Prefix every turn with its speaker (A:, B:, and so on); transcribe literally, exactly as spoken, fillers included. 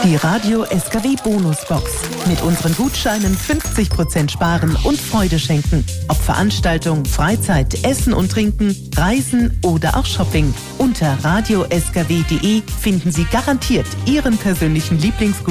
A: Die Radio S K W Bonusbox. Mit unseren Gutscheinen fünfzig Prozent sparen und Freude schenken. Ob Veranstaltung, Freizeit, Essen und Trinken, Reisen oder auch Shopping. Unter radio s k w punkt d e finden Sie garantiert Ihren persönlichen Lieblingsgutschein